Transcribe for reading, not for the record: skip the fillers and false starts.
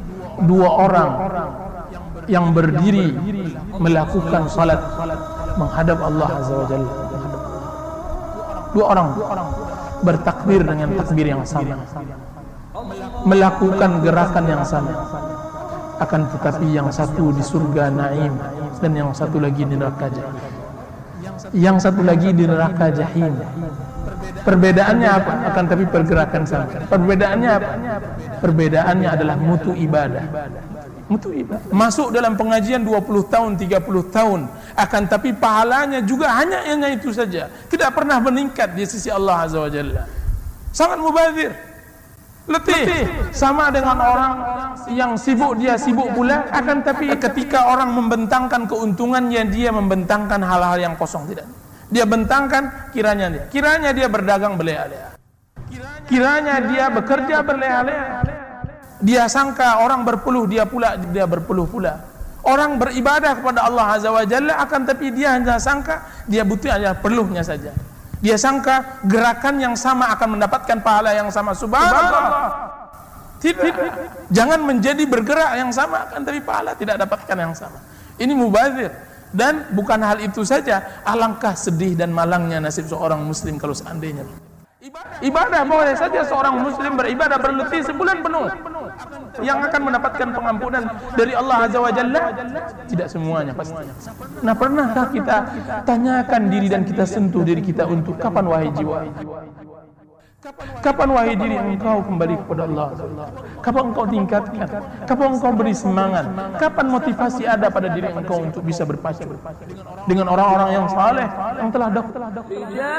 dua orang yang berdiri melakukan salat menghadap Allah Azza wa Jalla. Dua orang bertakbir dengan takbir yang sama, melakukan gerakan yang sama, akan tetapi yang satu di surga Naim dan yang satu lagi di neraka Jahim. Yang satu lagi di neraka Jahim. Perbedaannya apa? Akan tapi pergerakan sama. Perbedaannya apa? Perbedaannya adalah mutu ibadah. Mutu ibadah. Masuk dalam pengajian 20 tahun, 30 tahun, akan tapi pahalanya juga hanya itu saja. Tidak pernah meningkat di sisi Allah Azza wa Jalla. Sangat mubazir. Letih. Sama dengan orang yang sibuk, dia sibuk pula, akan tapi ketika orang membentangkan keuntungannya, dia membentangkan hal-hal yang kosong. Tidak. Dia bentangkan kiranya dia berdagang berleha-leha, kiranya dia bekerja berleha-leha. Dia sangka orang berpeluh, dia berpeluh pula. Orang beribadah kepada Allah Azza wa Jalla, akan tapi dia hanya sangka dia butuh hanya peluhnya saja. Dia sangka gerakan yang sama akan mendapatkan pahala yang sama. Subhanallah. Tidak. Jangan menjadi bergerak yang sama, akan tapi pahala tidak dapatkan yang sama. Ini mubazir. Dan bukan hal itu saja, alangkah sedih dan malangnya nasib seorang muslim kalau seandainya ibadah boleh saja seorang muslim beribadah berletih sebulan penuh yang akan mendapatkan pengampunan dari Allah Azza wa Jalla. Tidak semuanya pasti. Nah, pernahkah kita tanyakan diri dan kita sentuh diri kita untuk kapan wahai jiwa? Kapan wahai diri engkau kembali kepada Allah? Kapan engkau tingkatkan? Kapan engkau beri semangat? Kapan motivasi ada pada diri engkau untuk bisa berpacu dengan orang-orang yang saleh yang telah